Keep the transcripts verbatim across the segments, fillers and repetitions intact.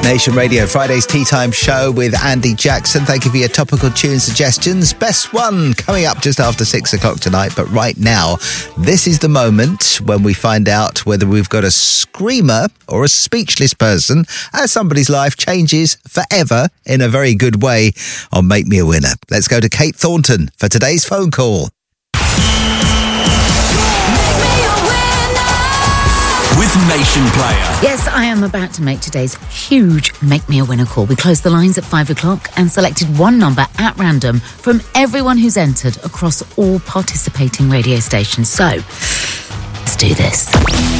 Nation Radio, Friday's Tea Time Show with Andy Jackson. Thank you for your topical tune suggestions. Best one coming up just after six o'clock tonight. But right now, this is the moment when we find out whether we've got a screamer or a speechless person as somebody's life changes forever in a very good way on Make Me a Winner. Let's go to Kate Thornton for today's phone call. With Nation Player. Yes, I am about to make today's huge Make Me a Winner call. We closed the lines at five o'clock and selected one number at random from everyone who's entered across all participating radio stations. So, let's do this.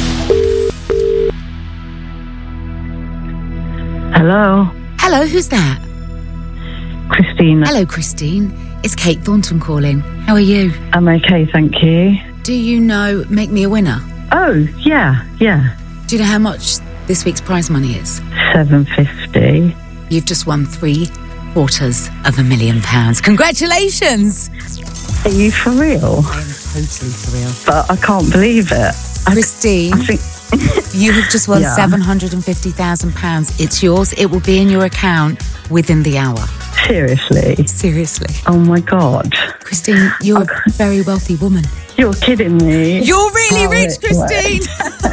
Hello. Hello, who's that? Christine. Hello, Christine. It's Kate Thornton calling. How are you? I'm okay, thank you. Do you know Make Me a Winner? Oh, yeah, yeah. Do you know how much this week's prize money is? seven fifty. You've just won three quarters of a million pounds. Congratulations! Are you for real? I am totally for real. But I can't believe it. Christine, I, I think... you have just won yeah. seven hundred fifty thousand pounds. It's yours. It will be in your account within the hour. Seriously? Seriously. Oh, my God. Christine, you're a very wealthy woman. You're kidding me. You're really oh, rich, Christine.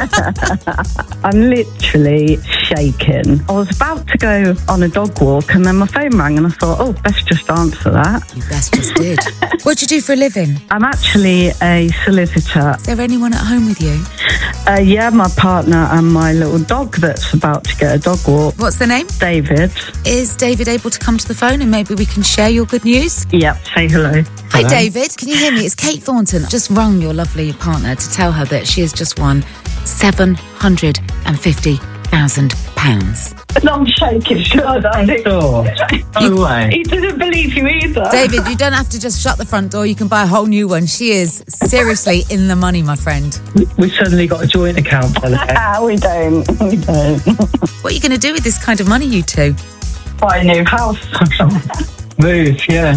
I'm literally shaking. I was about to go on a dog walk and then my phone rang and I thought, oh, best just answer that. You best just did. What do you do for a living? I'm actually a solicitor. Is there anyone at home with you? Uh, yeah, my partner and my little dog that's about to get a dog walk. What's the name? David. Is David able to come to the phone and maybe we can share your good news? Yep, say hello. Hi, hello. David. Can you hear me? It's Kate Thornton. Just rung your lovely partner to tell her that she has just won seven hundred fifty thousand pounds. And I'm shaking. I Oh, no way. He didn't believe you either. David, you don't have to just shut the front door. You can buy a whole new one. She is seriously in the money, my friend. We've suddenly got a joint account, by the way. we don't. We don't. What are you going to do with this kind of money, you two? Buy a new house. Move, yeah.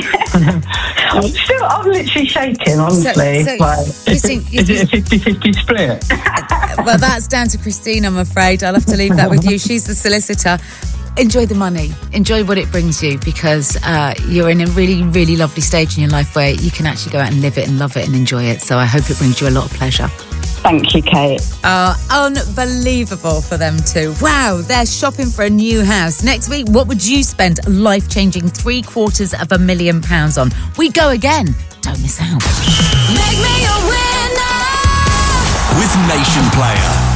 I'm still, I'm literally shaking, honestly. So, so, like, Christine, Is it a fifty-fifty split? well, that's down to Christine, I'm afraid. I'll have to leave that with you. She's the solicitor. Enjoy the money. Enjoy what it brings you because uh, you're in a really, really lovely stage in your life where you can actually go out and live it and love it and enjoy it. So I hope it brings you a lot of pleasure. Thank you, Kate. Uh, unbelievable for them too. Wow, they're shopping for a new house. Next week, what would you spend a life-changing three quarters of a million pounds on? We go again. Don't miss out. Make me a winner with Nation Player.